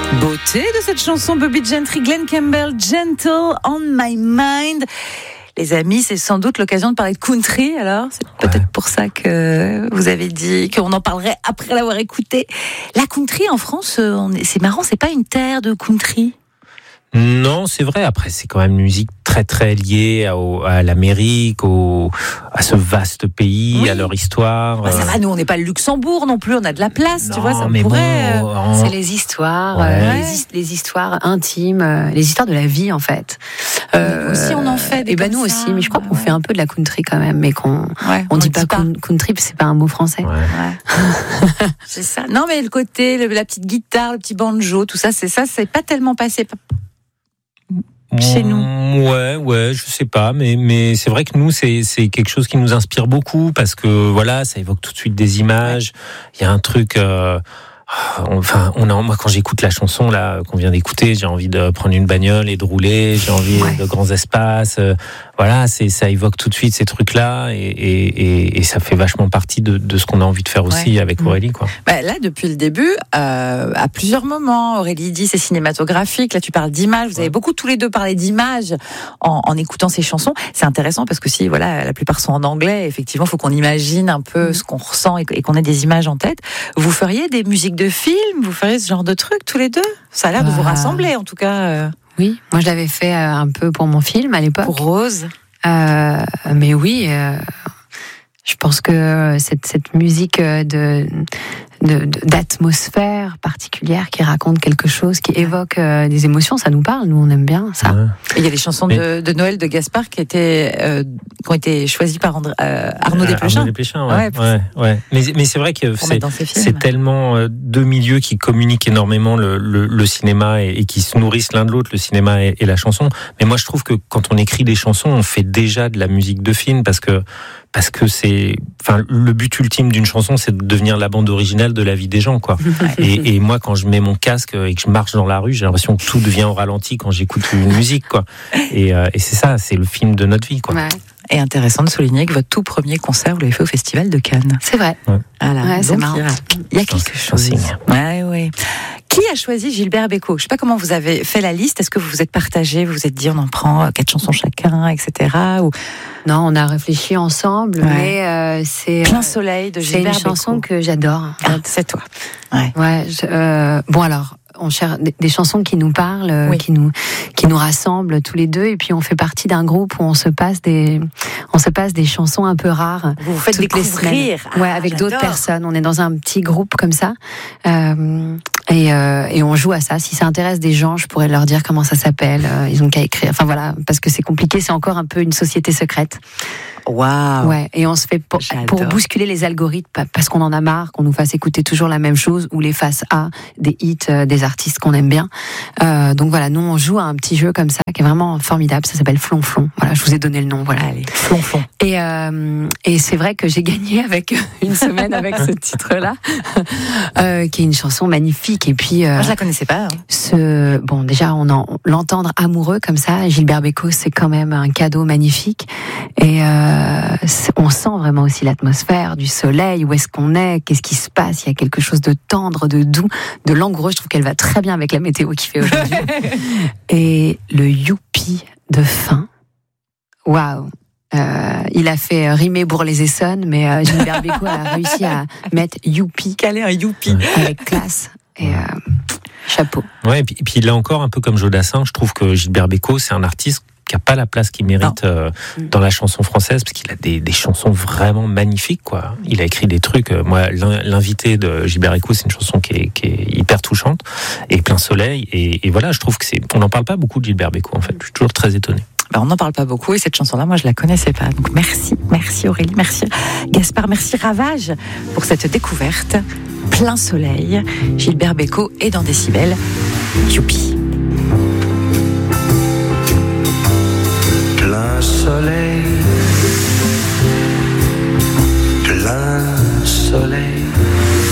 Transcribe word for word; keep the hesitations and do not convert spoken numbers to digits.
Beauté de cette chanson, Bobby Gentry, Glenn Campbell, Gentle on My Mind. Les amis, c'est sans doute l'occasion de parler de country, alors c'est peut-être ouais. pour ça que vous avez dit qu'on en parlerait après l'avoir écouté. La country en France, on est, c'est marrant, c'est pas une terre de country. Non, c'est vrai. Après, c'est quand même une musique très très liée à, au, à l'Amérique, au, à ce vaste pays, oui. à leur histoire. Bah, ça va, nous on n'est pas le Luxembourg non plus, on a de la place, non, tu vois, ça mais pourrait. Bon, euh... en... C'est les histoires, ouais. euh, les, les histoires intimes, euh, les histoires de la vie en fait. Euh, nous aussi on en fait. Et ben nous ça. aussi, mais je crois qu'on ouais. fait un peu de la country quand même, mais qu'on ouais, on, on dit dit pas, pas country, c'est pas un mot français. Ouais. Ouais. C'est ça. Non mais le côté, le, la petite guitare, le petit banjo, tout ça, c'est ça, c'est pas tellement passé. Chez nous. Ouais, ouais, je sais pas, mais mais c'est vrai que nous c'est c'est quelque chose qui nous inspire beaucoup parce que voilà, ça évoque tout de suite des images. Il y a un truc. Euh, Enfin, on a, moi, quand j'écoute la chanson là qu'on vient d'écouter, j'ai envie de prendre une bagnole et de rouler. J'ai envie ouais. de grands espaces. Euh, voilà, c'est ça évoque tout de suite ces trucs-là et, et, et, et ça fait vachement partie de, de ce qu'on a envie de faire aussi ouais. avec Aurélie, quoi. Bah, là, depuis le début, euh, à plusieurs moments, Aurélie dit c'est cinématographique. Là, tu parles d'images. Vous ouais. avez beaucoup tous les deux parlé d'images en, en écoutant ces chansons. C'est intéressant parce que si, voilà, la plupart sont en anglais. Effectivement, il faut qu'on imagine un peu mmh. ce qu'on ressent et, et qu'on ait des images en tête. Vous feriez des musiques de films, vous feriez ce genre de trucs tous les deux? Ça a l'air de vous rassembler, en tout cas. Euh... Oui, moi je l'avais fait euh, un peu pour mon film à l'époque. Pour Rose. Euh, mais oui, euh, je pense que cette, cette musique de, de, de, d'atmosphère particulière qui raconte quelque chose, qui évoque euh, des émotions, ça nous parle, nous on aime bien ça. Ouais. Il y a les chansons mais... de, de Noël de Gaspard qui, étaient, euh, qui ont été choisies par André, euh, Arnaud euh, Desplechin. Arnaud Desplechin, ouais. ouais, ouais, ouais. Mais, mais c'est vrai que c'est, c'est tellement euh, deux milieux qui communiquent énormément le, le, le cinéma et, et qui se nourrissent l'un de l'autre, le cinéma et, et la chanson. Mais moi je trouve que quand on écrit des chansons, on fait déjà de la musique de film parce que parce que c'est, enfin, le but ultime d'une chanson, c'est de devenir la bande originale de la vie des gens, quoi. et, et moi, quand je mets mon casque et que je marche dans la rue, j'ai l'impression que tout devient au ralenti quand j'écoute une musique, quoi. Et, euh, et c'est ça, c'est le film de notre vie, quoi. Ouais. Et intéressant de souligner que votre tout premier concert, vous l'avez fait au Festival de Cannes. C'est vrai. Ouais. Voilà. Ouais, c'est donc, marrant. Il y a quelque chose. Ouais, ouais. Qui a choisi Gilbert Bécaud? Je ne sais pas comment vous avez fait la liste. Est-ce que vous vous êtes partagés? Vous vous êtes dit on en prend quatre chansons chacun, et cetera. Ou... Non, on a réfléchi ensemble, ouais. mais euh, c'est Plein Soleil de Gilbert Bécaud. C'est une chanson Bécaud. que j'adore. Ah, c'est toi. Ouais. Ouais. Je, euh, bon alors. On cherche des, des chansons qui nous parlent, oui. qui nous qui nous rassemblent tous les deux, et puis on fait partie d'un groupe où on se passe des on se passe des chansons un peu rares. Vous vous faites découvrir, ah, ouais, avec j'adore. d'autres personnes. On est dans un petit groupe comme ça, euh, et euh, et on joue à ça. Si ça intéresse des gens, je pourrais leur dire comment ça s'appelle. Euh, ils ont qu'à écrire. Enfin voilà, parce que c'est compliqué. C'est encore un peu une société secrète. Waouh. Ouais, et on se fait pour, pour bousculer les algorithmes parce qu'on en a marre qu'on nous fasse écouter toujours la même chose ou les faces A des hits euh, des artistes qu'on aime bien. Euh, donc voilà, nous on joue à un petit jeu comme ça qui est vraiment formidable. Ça s'appelle Flonflon. Voilà, je vous ai donné le nom. Voilà, allez, Flonflon. Et euh, et c'est vrai que j'ai gagné avec une semaine avec ce titre-là, euh, qui est une chanson magnifique. Et puis euh, moi je la connaissais pas. Hein. Ce bon déjà on en l'entendre amoureux comme ça, Gilbert Bécaud, c'est quand même un cadeau magnifique. Et euh, on sent vraiment aussi l'atmosphère du soleil, où est-ce qu'on est, qu'est-ce qui se passe, il y a quelque chose de tendre, de doux, de langoureux. Je trouve qu'elle va très bien avec la météo qu'il fait aujourd'hui. Et le youpi de fin, waouh. Euh, il a fait rimer Bourg-les-Essonnes, mais euh, Gilbert Bécaud a réussi à mettre youpi, caler un youpi avec classe et euh, chapeau. Ouais, et puis, et puis là encore, un peu comme Jodassin, je trouve que Gilbert Bécaud, c'est un artiste qui n'a pas la place qu'il mérite euh, dans la chanson française, parce qu'il a des, des chansons vraiment magnifiques, quoi. Il a écrit des trucs. Euh, moi, l'invité de Gilbert Bécaud, c'est une chanson qui est, qui est hyper touchante, et Plein Soleil. Et, et voilà, je trouve que c'est. On n'en parle pas beaucoup de Gilbert Bécaud, en fait. Je suis toujours très étonné. Ben, on n'en parle pas beaucoup, et cette chanson-là, moi, je la connaissais pas. Donc merci, merci Aurélie, merci Gaspard, merci Ravage pour cette découverte. Plein Soleil, Gilbert Bécaud et dans Décibel, youpi.